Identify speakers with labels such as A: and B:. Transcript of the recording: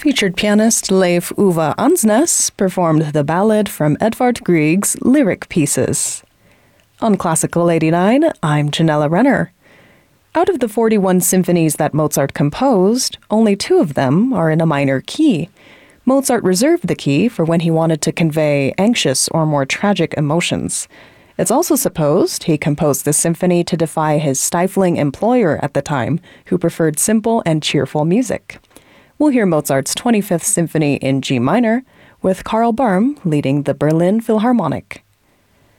A: Featured pianist Leif Ove Ansnes performed the ballad from Edvard Grieg's Lyric Pieces. On Classical 89, I'm Janella Renner. Out of the 41 symphonies that Mozart composed, only 2 of them are in a minor key. Mozart reserved the key for when he wanted to convey anxious or more tragic emotions. It's also supposed he composed this symphony to defy his stifling employer at the time, who preferred simple and cheerful music. We'll hear Mozart's 25th Symphony in G minor, with Karl Böhm leading the Berlin Philharmonic.